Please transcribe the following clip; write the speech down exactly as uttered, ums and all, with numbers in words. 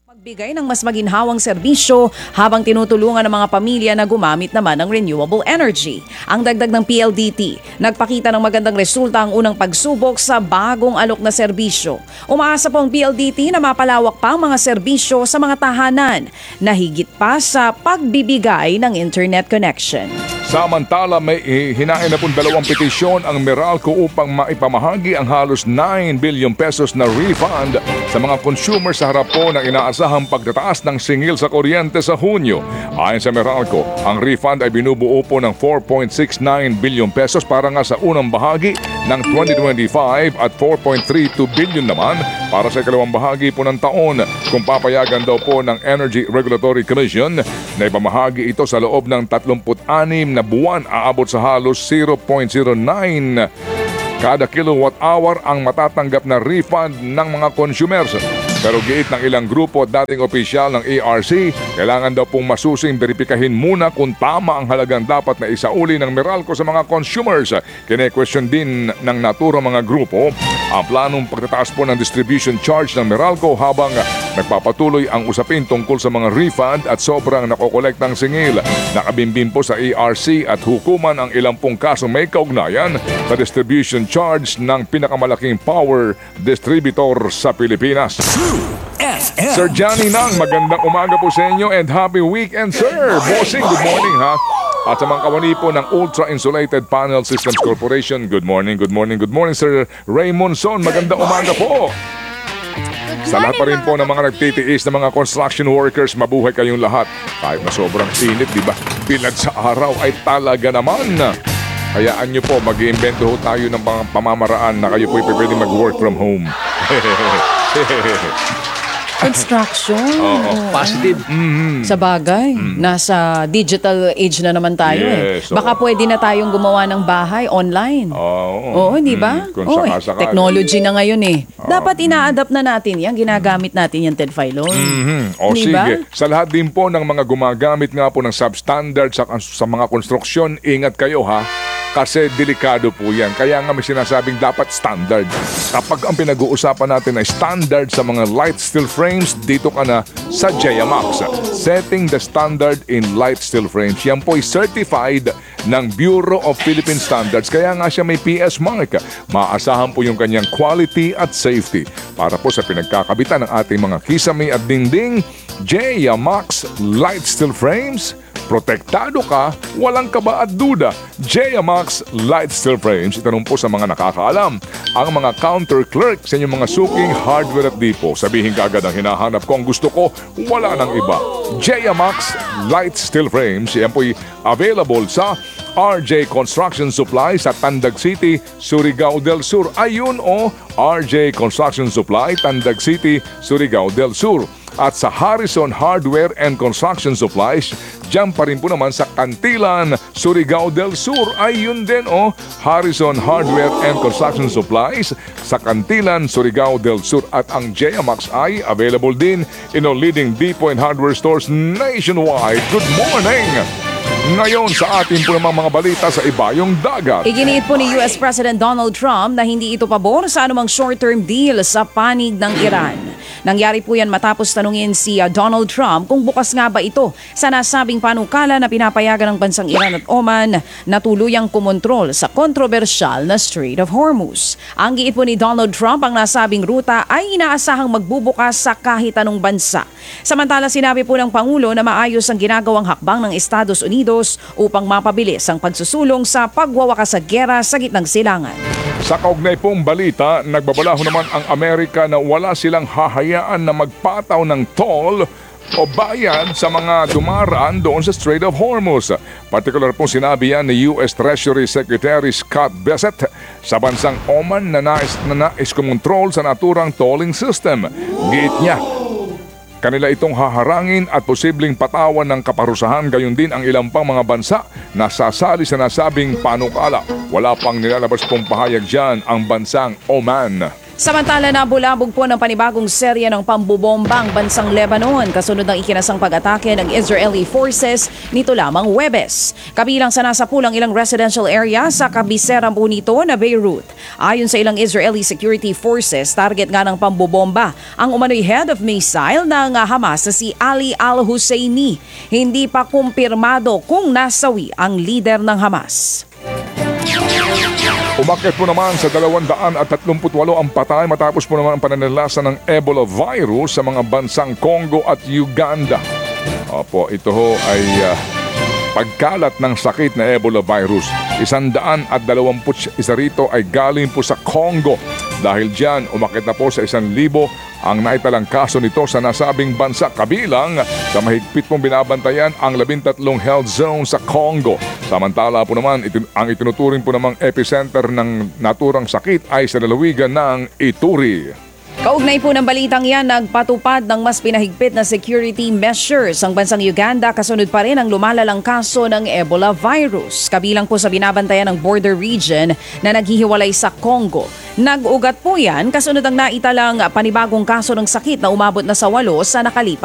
Magbigay ng mas maginhawang serbisyo habang tinutulungan ng mga pamilya na gumamit naman ng renewable energy. Ang dagdag ng P L D T, nagpakita ng magandang resulta ang unang pagsubok sa bagong alok na serbisyo. Umaasa po ang P L D T na mapalawak pa ang mga serbisyo sa mga tahanan na higit pa sa pagbibigay ng internet connection. Samantala, may hinain na pong dalawang petisyon ang Meralco upang maipamahagi ang halos nine billion pesos na refund sa mga consumer sa harap po ng inaasahang pagtataas ng singil sa kuryente sa Hunyo. Ayon sa Meralco, ang refund ay binubuo po ng four point six nine billion pesos para nga sa unang bahagi ng twenty twenty-five at four point three two billion naman para sa ikalawang bahagi po ng taon, kung papayagan daw po ng Energy Regulatory Commission na ipamahagi ito sa loob ng thirty-six na buwan. Aabot sa halos zero point zero nine kada kilowatt hour ang matatanggap na refund ng mga consumers. Pero giit ng ilang grupo at dating opisyal ng A R C, kailangan daw pong masusing beripikahin muna kung tama ang halagang dapat na isauli ng Meralco sa mga consumers. Kine-question din ng naturang mga grupo ang planong pagtataas po ng distribution charge ng Meralco habang nagpapatuloy ang usapin tungkol sa mga refund at sobrang nakokolektang singil. Nakabimbim po sa A R C at hukuman ang ilang pong kaso may kaugnayan sa distribution charge ng pinakamalaking power distributor sa Pilipinas. F M. Sir Johnny Nang, magandang umaga po sa inyo and happy weekend, sir! Bossing, good morning, ha? At sa mga kawani po ng Ultra Insulated Panel Systems Corporation, good morning, good morning, good morning, Sir Raymond Son, magandang umaga po! Sa lahat pa rin po ng mga nagtitiis ng mga construction workers, mabuhay kayong lahat. Kahit na sobrang sinit, di ba? Bilad sa araw ay talaga naman. Hayaan nyo po, mag-iimbento ho tayo ng mga pamamaraan na kayo po pwede mag-work from home. Construction. Oo, Positive. Mm-hmm. Sa bagay, nasa digital age na naman tayo Yes, eh. Baka oo. pwede na tayong gumawa ng bahay online. Oo. Oo, di ba? Mm, kung Oo, eh, sakasakali. technology na ngayon eh. Dapat ina-adapt na natin yan. Ginagamit natin yung Ted Filon. Mhm. O Di ba? sige, sa lahat din po ng mga gumagamit nga po ng substandard sa, sa mga konstruksyon, ingat kayo ha. Kasi delikado po yan. Kaya nga may sinasabing dapat standard. Kapag ang pinag-uusapan natin ay standard sa mga light steel frames, dito ka na sa Jayamax. Setting the standard in light steel frames. Yan po ay certified ng Bureau of Philippine Standards. Kaya nga siya may P S mark. Maaasahan po yung kanyang quality at safety. Para po sa pinagkakabitan ng ating mga kisame at dingding, Jayamax Light Steel Frames. Protektado ka, walang kaba at duda. Jayamax Light Steel Frames. Itanong po sa mga nakakaalam, ang mga counter clerk sa inyong mga suking hardware at depot. Sabihin ka agad ang hinahanap ko, ang gusto ko, wala nang iba. Jayamax Light Steel Frames. Yan po'y available sa R J Construction Supply sa Tandag City, Surigao del Sur. Ayun o, R J Construction Supply, Tandag City, Surigao del Sur. At sa Harrison Hardware and Construction Supplies, dyan pa rin po naman sa Cantilan, Surigao del Sur. Ayun din o, Harrison Hardware and Construction Supplies sa Cantilan, Surigao del Sur. At ang Jayamax ay available din in all leading depot and hardware stores nationwide. Good morning! Ngayon sa ating po namang mga balita sa ibayong dagat. Iginiit po ni U S President Donald Trump na hindi ito pabor sa anumang short-term deal sa panig ng Iran. Nangyari po yan matapos tanungin si uh, Donald Trump kung bukas nga ba ito sa nasabing panukala na pinapayagan ng bansang Iran at Oman na tuluyang kumontrol sa kontrobersyal na Strait of Hormuz. Ang giit po ni Donald Trump, ang nasabing ruta ay inaasahang magbubukas sa kahit anong bansa. Samantala, sinabi po ng Pangulo na maayos ang ginagawang hakbang ng Estados Unidos upang mapabilis ang pagsusulong sa pagwawakas sa giyera sa gitnang silangan. Sa kaugnay pong balita, nagbabalaho naman ang Amerika na wala silang hahayaan na magpataw ng toll o bayad sa mga dumaraan doon sa Strait of Hormuz. Partikular pong sinabi yan ni U S Treasury Secretary Scott Bessent sa bansang Oman na nais, na nais kumontrol sa naturang tolling system. Giit niya, kanila itong haharangin at posibleng patawan ng kaparusahan, gayon din ang ilang pang mga bansa na sasali sa nasabing panukala. Wala pang nilalabas pong pahayag dyan ang bansang Oman. Samantala, nabulabog po ng panibagong serya ng pambubomba ang bansang Lebanon kasunod ng ikinasang pag-atake ng Israeli forces nito lamang Huwebes. Kabilang sa nasapulang ilang residential area sa kabisera po nito na Beirut. Ayon sa ilang Israeli security forces, target nga ng pambubomba ang umano'y head of missile ng Hamas na si Ali al-Husseini. Hindi pa kumpirmado kung nasawi ang leader ng Hamas. Umakyat po naman sa dalawang daan at tatlumpu't walo ang patay matapos po naman ang pananalasa ng Ebola virus sa mga bansang Congo at Uganda. Opo, ito ho ay uh, pagkalat ng sakit na Ebola virus. Isandaan at dalawamput isa rito ay galing po sa Congo. Dahil dyan, umakyat na po sa isang libo ang naitalang kaso nito sa nasabing bansa, kabilang sa mahigpit pong binabantayan ang labintatlong health zone sa Congo. Samantala po naman, itin- ang itinuturing po namang epicenter ng naturang sakit ay sa lalawigan ng Ituri. Kaugnay po ng balitang yan, nagpatupad ng mas pinahigpit na security measures ang bansang Uganda kasunod pa rin ang lumalalang kaso ng Ebola virus. Kabilang po sa binabantayan ng border region na naghihiwalay sa Congo. Nag-ugat po yan kasunod ang naitalang panibagong kaso ng sakit na umabot na sa walo sa nakalipas